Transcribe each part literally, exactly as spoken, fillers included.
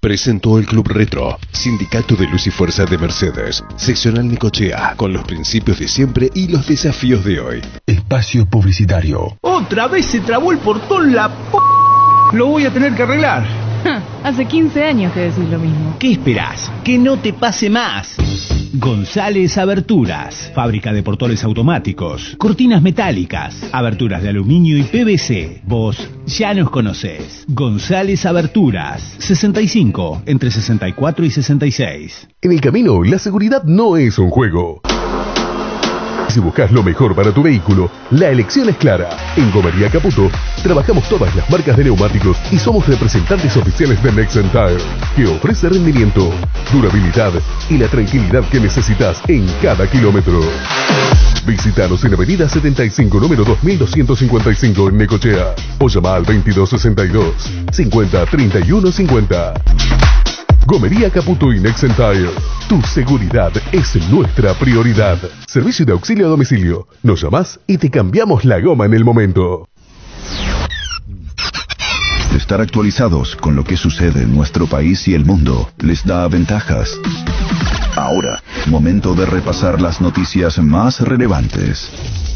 presentó el Club Retro, Sindicato de Luz y Fuerza de Mercedes, seccional Necochea, con los principios de siempre y los desafíos de hoy. Espacio publicitario. Otra vez se trabó el portón, la p... Lo voy a tener que arreglar. Hace quince años que decís lo mismo. ¿Qué esperás? Que no te pase más. González Aberturas, fábrica de portones automáticos, cortinas metálicas, aberturas de aluminio y P V C. Vos ya nos conocés. González Aberturas, sesenta y cinco, entre sesenta y cuatro y sesenta y seis. En el camino, la seguridad no es un juego. Si buscas lo mejor para tu vehículo, la elección es clara. En Gomería Caputo trabajamos todas las marcas de neumáticos y somos representantes oficiales de Nexen Tire, que ofrece rendimiento, durabilidad y la tranquilidad que necesitas en cada kilómetro. Visítanos en Avenida setenta y cinco, número dos mil doscientos cincuenta y cinco en Necochea, o llama al veintidós sesenta y dos, cincuenta, treinta y uno cincuenta. Gomería Caputo y Nexen Tire. Tu seguridad es nuestra prioridad. Servicio de auxilio a domicilio. Nos llamás y te cambiamos la goma en el momento. Estar actualizados con lo que sucede en nuestro país y el mundo les da ventajas. Ahora, momento de repasar las noticias más relevantes.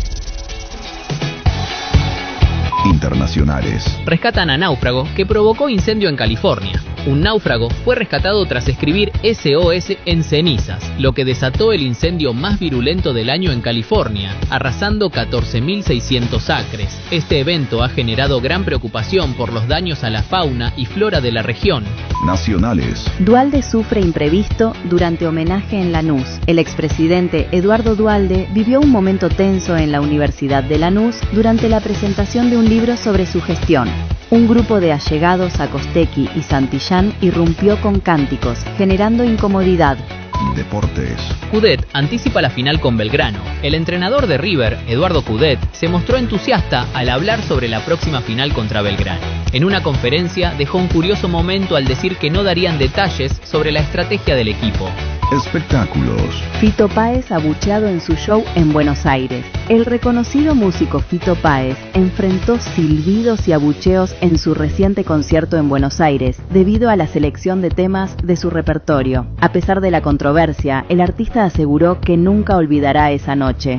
Internacionales. Rescatan a náufrago que provocó incendio en California. Un náufrago fue rescatado tras escribir S O S en cenizas, lo que desató el incendio más virulento del año en California, arrasando catorce mil seiscientos acres. Este evento ha generado gran preocupación por los daños a la fauna y flora de la región. Nacionales. Duhalde sufre imprevisto durante homenaje en Lanús. El expresidente Eduardo Duhalde vivió un momento tenso en la Universidad de Lanús durante la presentación de un libro sobre su gestión. Un grupo de allegados a Costecchi y Santillán irrumpió con cánticos, generando incomodidad. Deportes. Coudet anticipa la final con Belgrano. El entrenador de River, Eduardo Coudet, se mostró entusiasta al hablar sobre la próxima final contra Belgrano. En una conferencia dejó un curioso momento al decir que no darían detalles sobre la estrategia del equipo. Espectáculos. Fito Páez abucheado en su show en Buenos Aires. El reconocido músico Fito Páez enfrentó silbidos y abucheos en su reciente concierto en Buenos Aires debido a la selección de temas de su repertorio. A pesar de la controversia, el artista aseguró que nunca olvidará esa noche.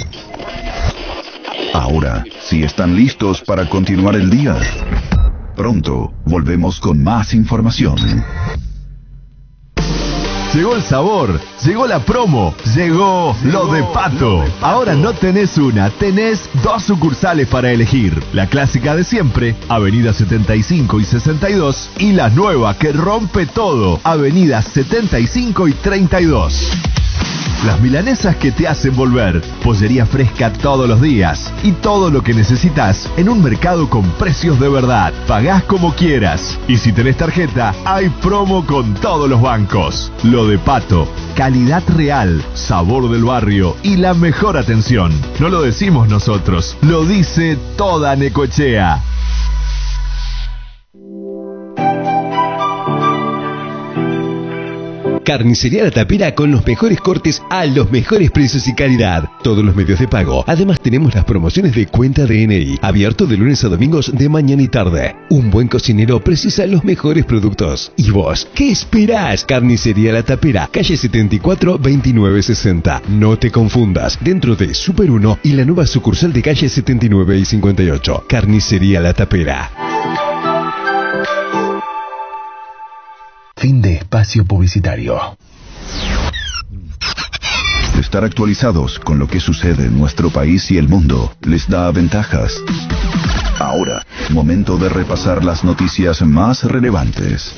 Ahora, si están listos para continuar el día, pronto volvemos con más información. Llegó el sabor, llegó la promo, llegó lo de Pato. Ahora no tenés una, tenés dos sucursales para elegir. La clásica de siempre, Avenida setenta y cinco y sesenta y dos, y la nueva que rompe todo, Avenida setenta y cinco y treinta y dos. Las milanesas que te hacen volver, pollería fresca todos los días y todo lo que necesitas en un mercado con precios de verdad. Pagás como quieras y si tenés tarjeta, hay promo con todos los bancos. Lo de Pato, calidad real, sabor del barrio y la mejor atención. No lo decimos nosotros, lo dice toda Necochea. Carnicería La Tapera con los mejores cortes a los mejores precios y calidad. Todos los medios de pago. Además tenemos las promociones de cuenta D N I. Abierto de lunes a domingos de mañana y tarde. Un buen cocinero precisa los mejores productos. ¿Y vos? ¿Qué esperás? Carnicería La Tapera, calle setenta y cuatro, veintinueve sesenta. No te confundas. Dentro de Super uno y la nueva sucursal de calle setenta y nueve y cincuenta y ocho. Carnicería La Tapera. Fin de espacio publicitario. Estar actualizados con lo que sucede en nuestro país y el mundo les da ventajas. Ahora, momento de repasar las noticias más relevantes.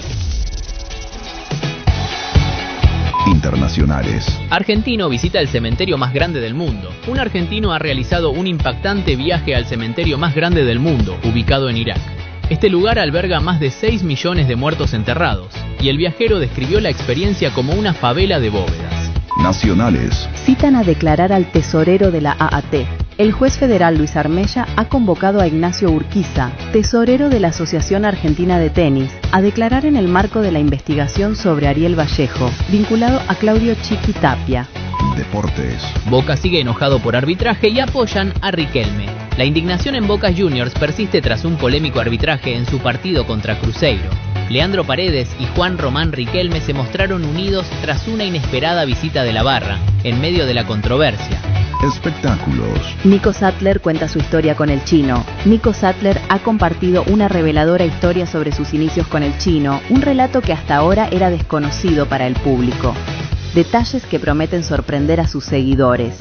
Internacionales. Argentino visita el cementerio más grande del mundo. Un argentino ha realizado un impactante viaje al cementerio más grande del mundo, ubicado en Irak. Este lugar alberga más de seis millones de muertos enterrados, y el viajero describió la experiencia como una favela de bóvedas. Nacionales. Citan a declarar al tesorero de la A A T. El juez federal Luis Armella ha convocado a Ignacio Urquiza, tesorero de la Asociación Argentina de Tenis, a declarar en el marco de la investigación sobre Ariel Vallejo, vinculado a Claudio Chiqui Tapia. Deportes. Boca sigue enojado por arbitraje y apoyan a Riquelme. La indignación en Boca Juniors persiste tras un polémico arbitraje en su partido contra Cruzeiro. Leandro Paredes y Juan Román Riquelme se mostraron unidos tras una inesperada visita de la barra, en medio de la controversia. Espectáculos. Nico Sattler cuenta su historia con el Chino. Nico Sattler ha compartido una reveladora historia sobre sus inicios con el Chino, un relato que hasta ahora era desconocido para el público. Detalles que prometen sorprender a sus seguidores.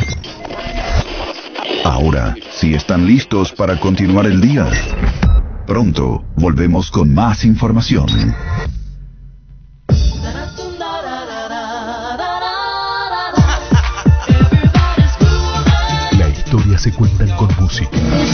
Ahora, si están listos para continuar el día, pronto volvemos con más información.